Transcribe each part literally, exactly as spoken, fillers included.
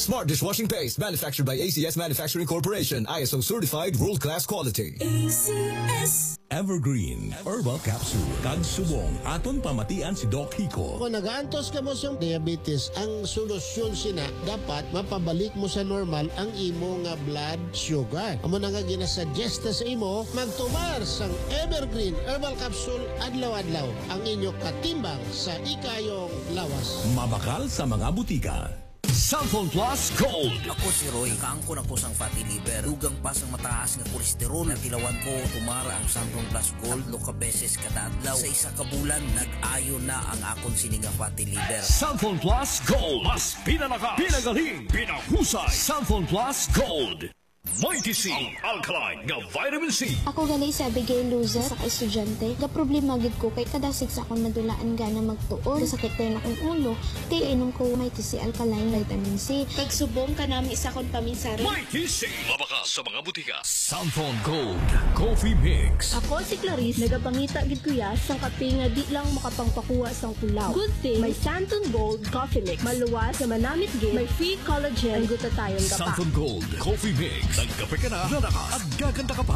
Smart dishwashing paste manufactured by A C S Manufacturing Corporation. I S O certified world-class quality. A C S Evergreen Herbal Capsule. Kag subong aton pamatian si Doc Hico. Kung nagaantos ka mo sa diabetes, ang solusyon sina dapat mapabalik mo sa normal ang imo nga blood sugar. Amo na nga ginasuggest sa imo magtumar sang Evergreen Herbal Capsule adlaw-adlaw ang inyo katimbang sa ikayong lawas. Mabakal sa mga butika. Samphone Plus Gold. Ako si Roy, kaangkon ako sang fatty liver. Dugang pa sang mataas nga kolesterol. Natilawan ko, tumara ang Samphone Plus Gold. Tatlo ka beses kada adlaw. Sa isa ka bulan, nag-ayo na ang akon sininga fatty liver. Samphone Plus Gold. Mas pinalakas, pinagaling, pinahusay. Samphone Plus Gold. Mighty C, ang alkaline nga vitamin C. Ako gali si Abigail Luza sa estudyante. Ga problema gid ko kay kadasig sa akong nadulaan gana magtuon. Kasakit rin akong ulo. Di inom ko Mighty C alkaline vitamin C. Pagsubong ka namin isa kong paminsari. Mighty C. Mabakas sa mga butika. Samphone Gold Coffee Mix. Ako si Clarice, nagapangita gid kuya sang kape nga di lang makapangpakuha sang kulaw. Good thing, may Santon Gold Coffee Mix. Maluwas na manamit gid, may free collagen, ang glutathione ka pa. Samphone Gold Coffee Mix. Nagkape ka na, lalakas at gaganda ka pa.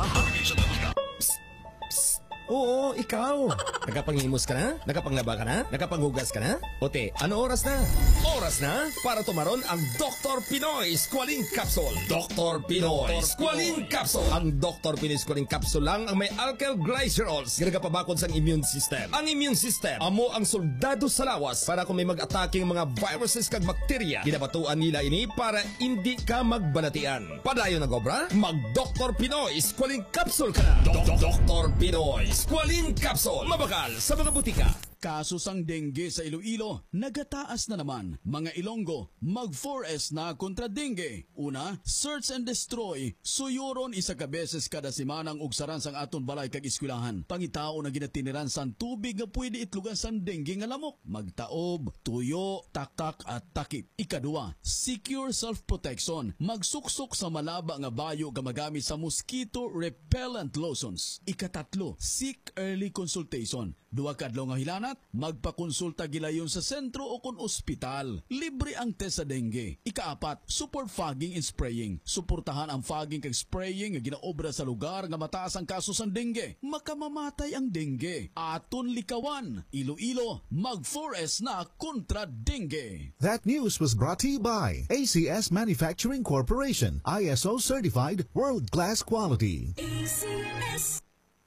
Oo, ikaw. Nakapangimos ka na? Nakapanglaba ka na? Nakapanghugas ka na? Ote, ano oras na? Oras na para tumaron ang Doctor Pinoy Squalene Capsule. Doctor Pinoy Squalene Capsule. Ang Doctor Pinoy Squalene Capsule lang ang may alkyl glycerols. Ginagapabakod sa immune system. Ang immune system, amo ang soldado sa lawas para kung may mag-attacking mga viruses kag bakterya. Ginabatuan nila ini para hindi ka magbanatian. Padayon na gobra, mag-Doctor Pinoy Squalene Capsule ka na. Doctor Pinoy Squalene Capsule. Mabakal sa mga butika. Kaso sang dengue sa Iloilo, nagataas na naman. Mga Ilonggo, mag four S na kontra dengue. Una, search and destroy. Suyuron isa ka beses kada simanang ugsaran sang aton balay kag eskwelahan. Pangitao na ginatiniran sang tubig nga pwede itlugan sang dengue nga lamok. Magtaob, tuyo, taktak at takip. Ikadua, secure self-protection. Magsuksok sa malaba nga bayo nga magamit sa mosquito repellent lotions. Ikatatlo, seek early consultation. Duwa kadlaw nga hilanat, magpakonsulta gilayon sa sentro o kon ospital. Libre ang test sa dengue. Ikaapat, support fogging and spraying. Suportahan ang fogging kag spraying nga ginaobra sa lugar nga mataas ang kaso sang dengue. Makamamatay ang dengue. Aton likawan. Iloilo, mag four S na kontra dengue. That news was brought to you by A C S Manufacturing Corporation. I S O certified world-class quality. A C S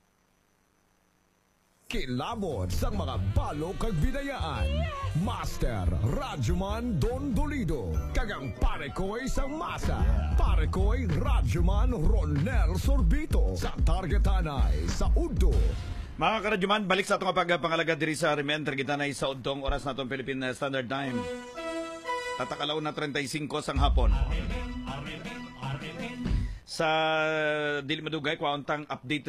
Kilabot sa mga balo kag binayaan. Master Radyoman Don Dolido. Kagang pare ko'y sang masa. Pare ko'y Radyoman Ronel Sorbito. Sa targetanay sa Udto. Mga karadyoman, balik sa itong pagpangalaga diri sa Rimen. Targetanay sa Udtong oras na itong Philippine Standard Time. Tatakalaw na thirty-five sang hapon. Sa Dili Madugay, kwauntang update